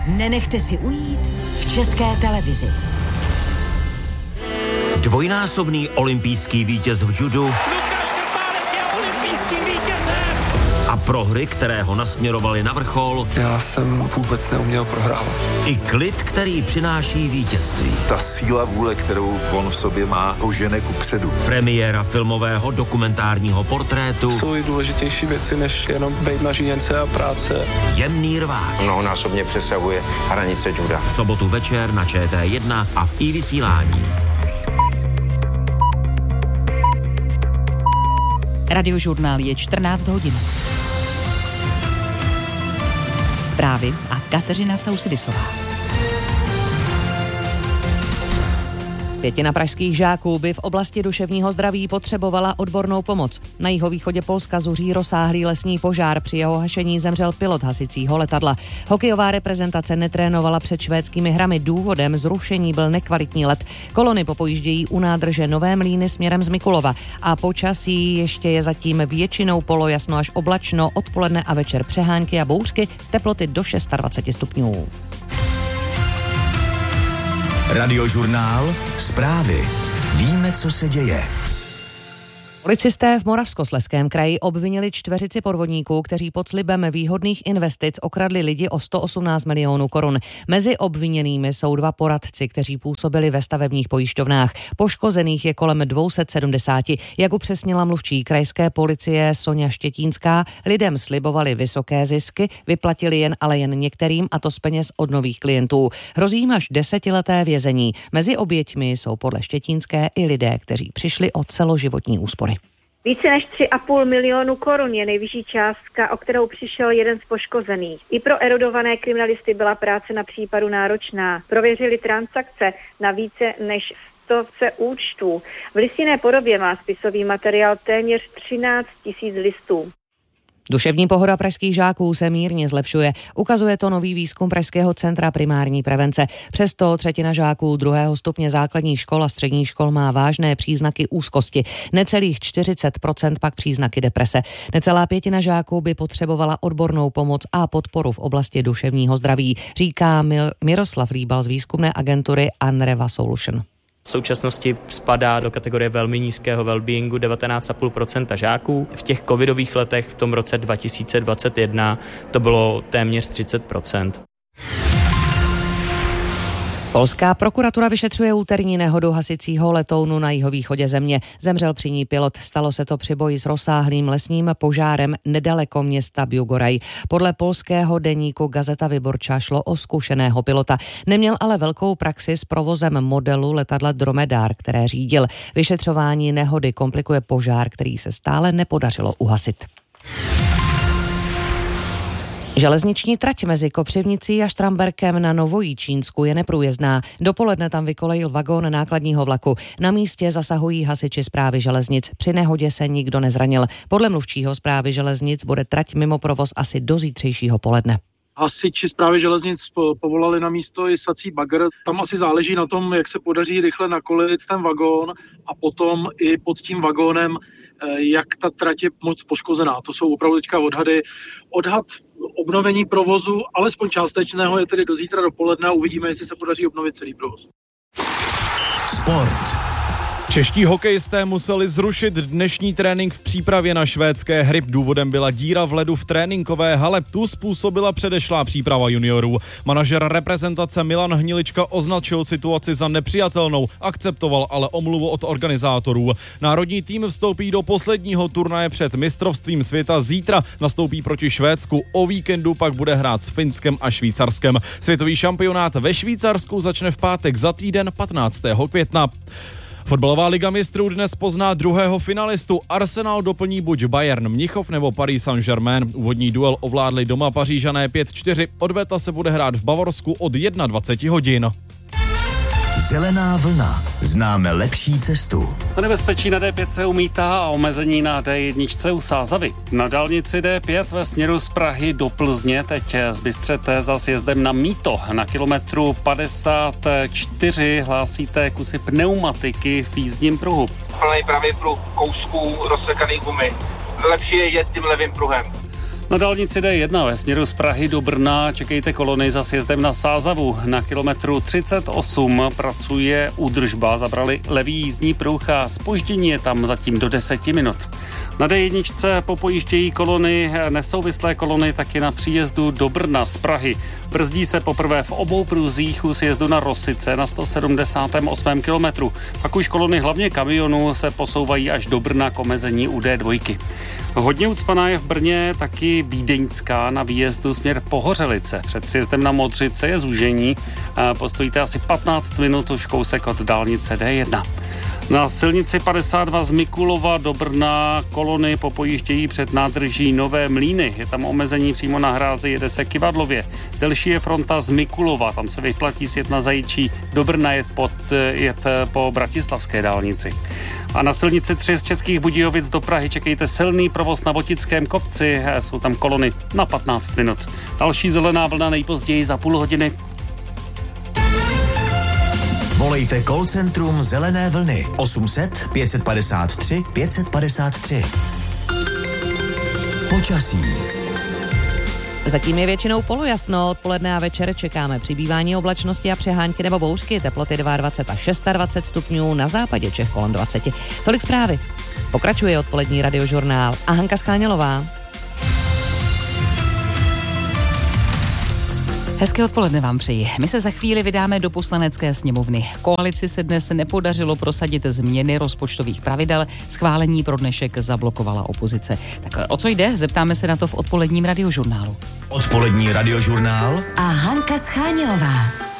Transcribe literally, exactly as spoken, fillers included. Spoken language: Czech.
nenechte si ujít v České televizi. Dvojnásobný olympijský vítěz v judu Lukáš Krpálek je olympijským vítězem. A prohry, které ho nasměrovaly na vrchol. Já jsem vůbec neuměl prohrávat. I klid, který přináší vítězství. Ta síla vůle, kterou on v sobě má, ho žene kupředu. Premiéra filmového dokumentárního portrétu. Jsou i důležitější věci, než jenom být na žíněnce a práce. Jemný rváč. Mnohonásobně přesahuje hranice juda. V sobotu večer na Č T jedna a v iVysílání. Radiožurnál je čtrnáct hodin. Zprávy a Kateřina Causidisová. Pětina pražských žáků by v oblasti duševního zdraví potřebovala odbornou pomoc. Na jihovýchodě Polska zuří rozsáhlý lesní požár. Při jeho hašení zemřel pilot hasicího letadla. Hokejová reprezentace netrénovala před švédskými hrami. Důvodem zrušení byl nekvalitní let. Kolony popojíždějí u nádrže Nové Mlýny směrem z Mikulova. A počasí ještě je zatím většinou polojasno až oblačno. Odpoledne a večer přehánky a bouřky, teploty do dvacet šest stupňů. Radiožurnál, zprávy. Víme, co se děje. Policisté v Moravskoslezském kraji obvinili čtveřici podvodníků, kteří pod slibem výhodných investic okradli lidi o sto osmnáct milionů korun. Mezi obviněnými jsou dva poradci, kteří působili ve stavebních pojišťovnách. Poškozených je kolem dvě stě sedmdesát. Jak upřesnila mluvčí krajské policie Soňa Štětínská, lidem slibovali vysoké zisky, vyplatili jen ale jen některým, a to z peněz od nových klientů. Hrozí jim až desetileté vězení. Mezi oběťmi jsou podle Štětínské i lidé, kteří přišli o celoživotní úspory. Více než tři a půl milionu korun je nejvyšší částka, o kterou přišel jeden z poškozených. I pro erudované kriminalisty byla práce na případu náročná. Prověřili transakce na více než stovce účtů. V listinné podobě má spisový materiál téměř třináct tisíc listů. Duševní pohoda pražských žáků se mírně zlepšuje. Ukazuje to nový výzkum Pražského centra primární prevence. Přesto třetina žáků druhého stupně základních škol a středních škol má vážné příznaky úzkosti. Necelých čtyřicet procent pak příznaky deprese. Necelá pětina žáků by potřebovala odbornou pomoc a podporu v oblasti duševního zdraví, říká Miroslav Líbal z výzkumné agentury Anreva Solution. V současnosti spadá do kategorie velmi nízkého wellbeingu devatenáct celá pět procenta žáků. V těch covidových letech v tom roce dva tisíce dvacet jedna to bylo téměř třicet procent. Polská prokuratura vyšetřuje úterní nehodu hasicího letounu na jihovýchodě země. Zemřel při ní pilot. Stalo se to při boji s rozsáhlým lesním požárem nedaleko města Biugoraj. Podle polského deníku Gazeta Wyborcza šlo o zkušeného pilota. Neměl ale velkou praxi s provozem modelu letadla Dromedar, které řídil. Vyšetřování nehody komplikuje požár, který se stále nepodařilo uhasit. Železniční trať mezi Kopřivnicí a Štramberkem na Novojičínsku je neprůjezdná. Dopoledne tam vykolejil vagón nákladního vlaku. Na místě zasahují hasiči Správy železnic. Při nehodě se nikdo nezranil. Podle mluvčího Správy železnic bude trať mimo provoz asi do zítřejšího poledne. Hasiči Správy železnic povolali na místo i sací bagr. Tam asi záleží na tom, jak se podaří rychle nakolit ten vagón a potom i pod tím vagónem, jak ta trať je moc poškozená. To jsou opravdu teďka odhady. Odhad obnovení provozu, alespoň částečného, je tedy do zítra dopoledne a uvidíme, jestli se podaří obnovit celý provoz. Sport. Čeští hokejisté museli zrušit dnešní trénink v přípravě na švédské hry. Důvodem byla díra v ledu v tréninkové hale. Tu způsobila předešlá příprava juniorů. Manažer reprezentace Milan Hnilička označil situaci za nepřijatelnou, akceptoval ale omluvu od organizátorů. Národní tým vstoupí do posledního turnaje před mistrovstvím světa zítra, nastoupí proti Švédsku, o víkendu pak bude hrát s Finskem a Švýcarskem. Světový šampionát ve Švýcarsku začne v pátek za týden patnáctého května. Fotbalová liga mistrů dnes pozná druhého finalistu. Arsenal doplní buď Bayern Mnichov nebo Paris Saint-Germain. Úvodní duel ovládli doma Pařížané pět čtyři. Odveta se bude hrát v Bavorsku od dvacet jedna hodin. Zelená vlna. Známe lepší cestu. Na nebezpečí na D pět se umítá a omezení na D jedna u Sázavy. Na dálnici D pět ve směru z Prahy do Plzně teď z Bystřete za sjezdem na Mýto. Na kilometru padesát čtyři hlásíte kusy pneumatiky v jízdním pruhu. Plný pravý pruh kousků rozsekaný gumy. Lepší je jet tím levým pruhem. Na dálnici D jedna ve směru z Prahy do Brna čekejte kolony za sjezdem na Sázavu. Na kilometru třicet osm pracuje údržba, zabrali levý jízdní pruh a zpoždění je tam zatím do deseti minut. Na D jedna popojíždějí kolony, nesouvislé kolony taky na příjezdu do Brna z Prahy. Brzdí se poprvé v obou pruzích u sjezdu na Rosice na sto sedmdesátém osmém kilometru. Pak už kolony hlavně kamionů se posouvají až do Brna k omezení u D dva. Hodně ucpaná je v Brně taky Vídeňská na výjezdu směr Pohořelice. Před sjezdem na Modřice je zúžení. Postojíte asi patnáct minut už kousek od dálnice D jedna. Na silnici padesát dva z Mikulova do Brna kolony popojíždějí před nádrží Nové Mlýny. Je tam omezení přímo na hrázi, jede se Kyvadlově. Delší je fronta z Mikulova, tam se vyplatí sjet na Zajičí, do Brna jet, pod, jet po bratislavské dálnici. A na silnici tři z Českých Budějovic do Prahy čekejte silný provoz na Votickém kopci. Jsou tam kolony na patnáct minut. Další zelená vlna nejpozději za půl hodiny. Volejte call centrum Zelené vlny osm set pět padesát tři pět padesát tři. Počasí. Zatím je většinou polojasno, odpoledne a večer čekáme přibývání oblačnosti a přehánky nebo bouřky, teploty dvacet dva až dvacet šest stupňů, na západě Čech kolem dvacet. Tolik zprávy. Pokračuje odpolední radiožurnál a Hanka Schánělová. Hezké odpoledne vám přeji. My se za chvíli vydáme do Poslanecké sněmovny. Koalici se dnes nepodařilo prosadit změny rozpočtových pravidel, schválení pro dnešek zablokovala opozice. Tak o co jde? Zeptáme se na to v odpoledním radiožurnálu. Odpolední radiožurnál a Hanka Schánělová.